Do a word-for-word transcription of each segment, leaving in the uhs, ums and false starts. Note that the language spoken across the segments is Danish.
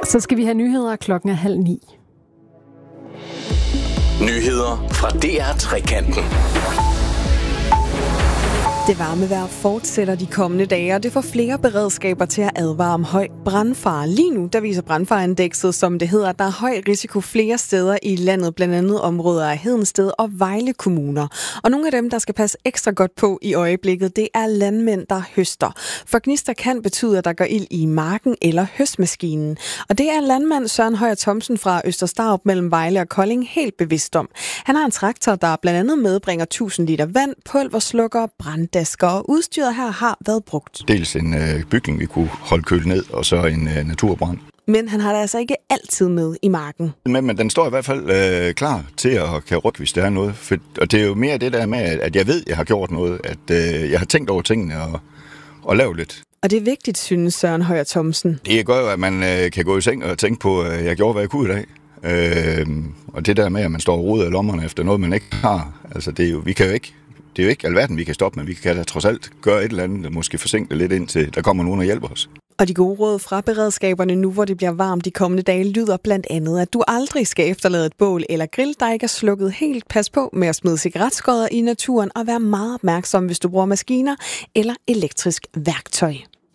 Så skal vi have nyheder klokken er halv ni. Nyheder fra D R Trekanten. Det varme vejr fortsætter de kommende dage, og det får flere beredskaber til at advare om høj brandfare. Lige nu, der viser brandfareindekset, som det hedder, der er høj risiko flere steder i landet, blandt andet områder af Hedensted og Vejle kommuner. Og nogle af dem, der skal passe ekstra godt på i øjeblikket, det er landmænd, der høster. For gnister kan betyde, at der går ild i marken eller høstmaskinen. Og det er landmand Søren Høyer Thomsen fra Øster Starup mellem Vejle og Kolding helt bevidst om. Han har en traktor, der blandt andet medbringer tusind liter vand, pulverslukker, branddasker, og udstyret her har været brugt. Dels en øh, bygning, vi kunne holde kølet ned, og så en øh, naturbrand. Men han har det altså ikke altid med i marken. Men, men den står i hvert fald øh, klar til at kan rykke, hvis der er noget. For, og det er jo mere det der med, at jeg ved, at jeg har gjort noget, at øh, jeg har tænkt over tingene og, og lavet lidt. Og det er vigtigt, synes Søren Høyer Thomsen. Det gør jo, at man øh, kan gå i seng og tænke på, at jeg gjorde, hvad jeg kunne i dag. Øh, og det der med, at man står og roder i lommerne efter noget, man ikke har. Altså, det er jo, vi kan jo ikke... Det er jo ikke alverden, vi kan stoppe, men vi kan da trods alt gøre et eller andet, der måske forsinke lidt indtil der kommer nogen og hjælper os. Og de gode råd fra beredskaberne nu, hvor det bliver varmt de kommende dage, lyder blandt andet, at du aldrig skal efterlade et bål eller grill, der ikke er slukket helt. Pas på med at smide cigaretskodder i naturen og vær meget opmærksom, hvis du bruger maskiner eller elektrisk værktøj.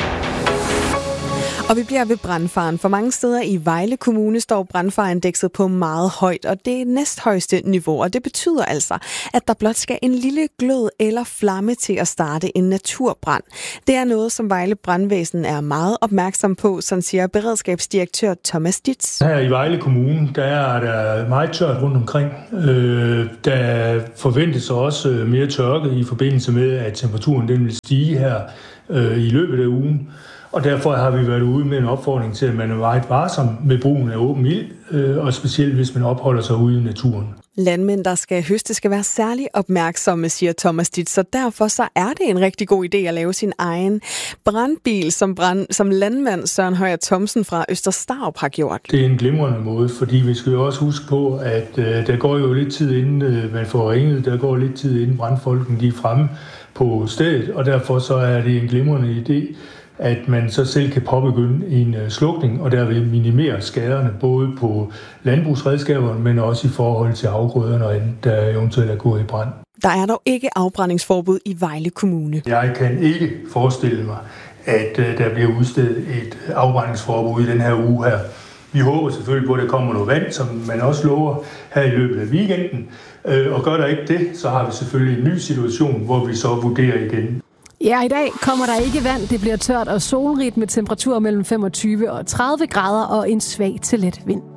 Og vi bliver ved brandfaren. For mange steder i Vejle Kommune står brandfareindekset på meget højt, og det er næsthøjeste niveau. Og det betyder altså, at der blot skal en lille glød eller flamme til at starte en naturbrand. Det er noget, som Vejle Brandvæsen er meget opmærksom på, sådan siger beredskabsdirektør Thomas Ditz. Her i Vejle Kommune, der er der meget tørt rundt omkring. Øh, der forventes også mere tørke i forbindelse med, at temperaturen den vil stige her øh, i løbet af ugen. Og derfor har vi været ude med en opfordring til, at man er meget varsom med brugen af åben ild, og specielt hvis man opholder sig ude i naturen. Landmænd, der skal høste, skal være særlig opmærksomme, siger Thomas Ditz, så derfor så er det en rigtig god idé at lave sin egen brandbil, som, brand, som landmand Søren Høyer Thomsen fra Øster Starup har gjort. Det er en glimrende måde, fordi vi skal jo også huske på, at øh, der går jo lidt tid inden øh, man får ringet, der går lidt tid inden brandfolken de er fremme på stedet, og derfor så er det en glimrende idé, at man så selv kan påbegynde en slukning, og derved minimere skaderne, både på landbrugsredskaberne, men også i forhold til afgrøderne, og der eventuelt er gået i brand. Der er dog ikke afbrændingsforbud i Vejle Kommune. Jeg kan ikke forestille mig, at der bliver udstedt et afbrændingsforbud i den her uge her. Vi håber selvfølgelig på, at der kommer noget vand, som man også lover her i løbet af weekenden. Og gør der ikke det, så har vi selvfølgelig en ny situation, hvor vi så vurderer igen. Ja, i dag kommer der ikke vand. Det bliver tørt og solrigt med temperaturer mellem femogtyve og tredive grader og en svag til let vind.